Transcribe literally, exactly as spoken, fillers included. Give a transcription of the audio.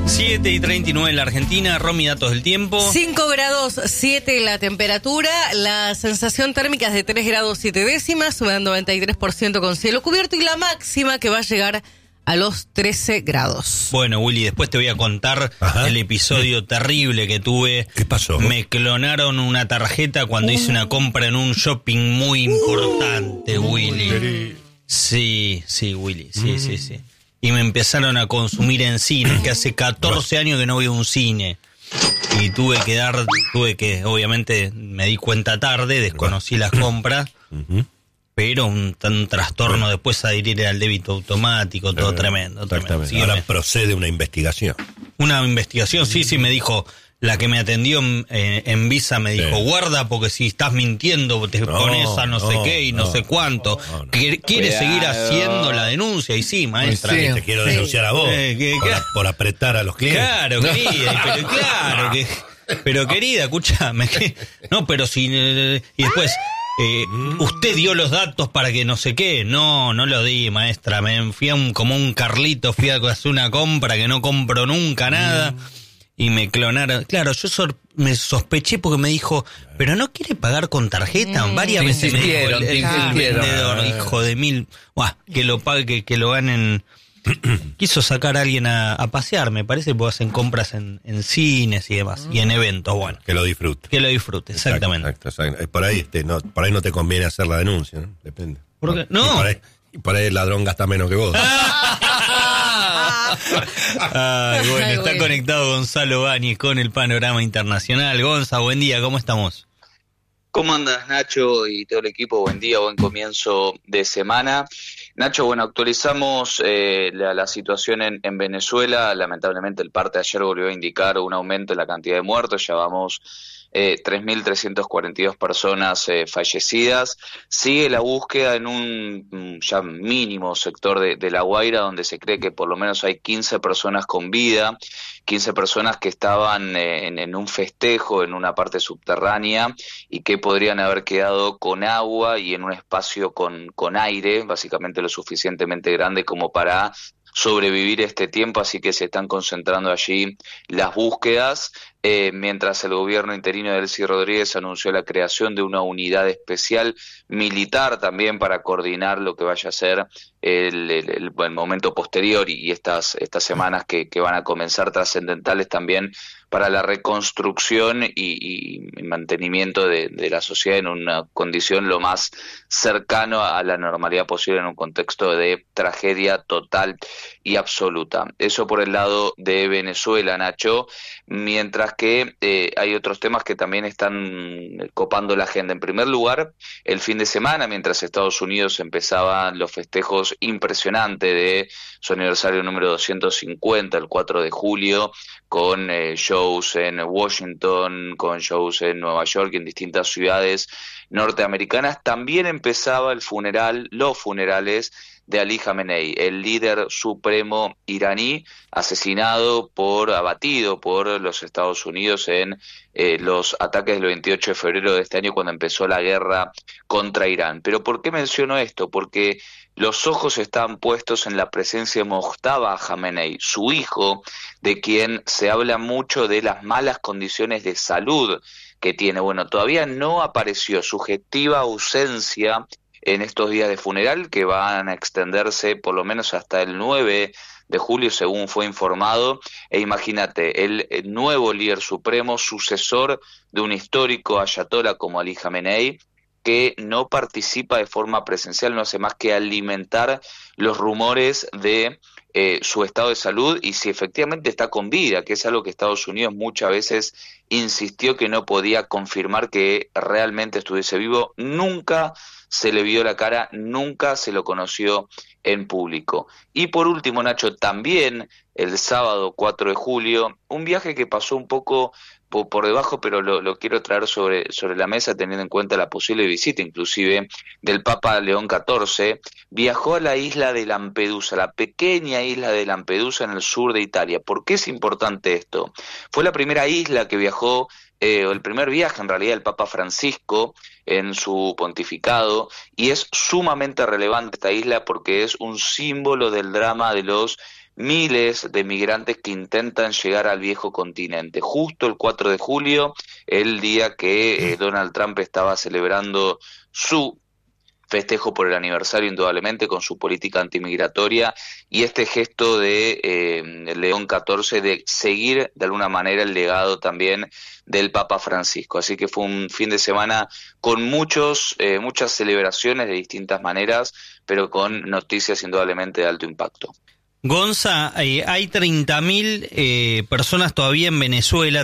siete y treinta y nueve en la Argentina. Romy, datos del tiempo. cinco grados siete la temperatura. La sensación térmica es de tres grados siete décimas, humedad noventa y tres por ciento con cielo cubierto. Y la máxima que va a llegar a los trece grados. Bueno, Willy, después te voy a contar Ajá. el episodio terrible que tuve. ¿Qué pasó? Me clonaron una tarjeta cuando uh. hice una compra en un shopping muy importante, uh. Willy. Sí, sí, Willy, sí, mm. sí, sí. Y me empezaron a consumir en cine, que hace catorce años que no voy a un cine. Y tuve que dar, tuve que, obviamente, me di cuenta tarde, desconocí las compras, uh-huh. pero un, un trastorno después adherir al débito automático, todo uh, tremendo. tremendo. Ahora procede una investigación. Una investigación, sí, sí, me dijo, la que me atendió en, eh, en Visa me dijo, sí. guarda porque si estás mintiendo te no, pones a no, no sé qué y no, no sé cuánto. No, no. ¿Quieres Cuidado. seguir haciendo la denuncia? Y sí, maestra. Sí, te quiero sí. denunciar a vos eh, que, por, que, por apretar a los clientes. Claro, querida, pero claro, que, pero querida, escúchame. Que, no, pero si... Eh, y después... Eh, usted dio los datos para que no sé qué. No, no lo di, maestra. Me fui a un, como un Carlito, fui a hacer una compra que no compro nunca nada. Mm. Y me clonaron. Claro, yo sor- me sospeché porque me dijo, pero no quiere pagar con tarjeta. Mm, Varias veces me dijo el, el, el vendedor, hijo de mil. Buah, que lo pague, que, que lo ganen. Quiso sacar a alguien a, a pasear, me parece, porque hacen compras en, en cines y demás, mm. y en eventos, bueno. Que lo disfrute. Que lo disfrute, exactamente. Exacto, exacto, exacto. Por ahí, este, no, por ahí no te conviene hacer la denuncia, ¿no? Depende. ¿Por qué? No. Y por ahí, y por ahí el ladrón gasta menos que vos. Ay, bueno, Ay, está bueno. conectado Gonzalo Báñez con el panorama internacional. Gonza, buen día, ¿cómo estamos? ¿Cómo andas, Nacho y todo el equipo? Buen día, buen comienzo de semana. Nacho, bueno, actualizamos eh, la, la situación en, en Venezuela. Lamentablemente el parte de ayer volvió a indicar un aumento en la cantidad de muertos. Ya vamos eh, tres mil trescientas cuarenta y dos personas eh, fallecidas. Sigue la búsqueda en un ya mínimo sector de, de La Guaira, donde se cree que por lo menos hay quince personas con vida, quince personas que estaban eh, en, en un festejo en una parte subterránea y que podrían haber quedado con agua y en un espacio con, con aire, básicamente lo suficientemente grande como para sobrevivir este tiempo, así que se están concentrando allí las búsquedas, eh, mientras el gobierno interino de Delcy Rodríguez anunció la creación de una unidad especial militar también para coordinar lo que vaya a ser el, el, el, el momento posterior y, y estas, estas semanas que, que van a comenzar, trascendentales también para la reconstrucción y, y mantenimiento de, de la sociedad en una condición lo más cercano a la normalidad posible en un contexto de tragedia total y absoluta. Eso por el lado de Venezuela, Nacho, mientras que eh, hay otros temas que también están copando la agenda. En primer lugar, el fin de semana, mientras Estados Unidos empezaban los festejos impresionantes de su aniversario número doscientos cincuenta, el cuatro de julio, con eh, shows en Washington, con shows en Nueva York y en distintas ciudades norteamericanas, también empezaba el funeral, los funerales de Ali Khamenei, el líder supremo iraní, asesinado por, abatido por los Estados Unidos en eh, los ataques del veintiocho de febrero de este año, cuando empezó la guerra contra Irán. Pero ¿por qué menciono esto? Porque los ojos están puestos en la presencia de Mojtaba Khamenei, su hijo, de quien se habla mucho de las malas condiciones de salud que tiene. Bueno, todavía no apareció, subjetiva ausencia en estos días de funeral, que van a extenderse por lo menos hasta el nueve de julio, según fue informado. E imagínate, el, el nuevo líder supremo, sucesor de un histórico ayatolá como Ali Khamenei, que no participa de forma presencial, no hace más que alimentar los rumores de eh, su estado de salud y si efectivamente está con vida, que es algo que Estados Unidos muchas veces insistió que no podía confirmar que realmente estuviese vivo. Nunca se le vio la cara, nunca se lo conoció en público. Y por último, Nacho, también el sábado cuatro de julio, un viaje que pasó un poco por, por debajo, pero lo, lo quiero traer sobre, sobre la mesa teniendo en cuenta la posible visita inclusive del Papa León catorce, viajó a la isla de Lampedusa, la pequeña isla de Lampedusa en el sur de Italia. ¿Por qué es importante esto? Fue la primera isla que viajó, eh, el primer viaje en realidad del Papa Francisco en su pontificado, y es sumamente relevante esta isla porque es un símbolo del drama de los miles de migrantes que intentan llegar al viejo continente. Justo el cuatro de julio, el día que eh, Donald Trump estaba celebrando su festejo por el aniversario, indudablemente, con su política antimigratoria y este gesto de eh, León catorce de seguir de alguna manera el legado también del Papa Francisco. Así que fue un fin de semana con muchos, eh, muchas celebraciones de distintas maneras, pero con noticias indudablemente de alto impacto. Gonza, eh, hay treinta mil eh, personas todavía en Venezuela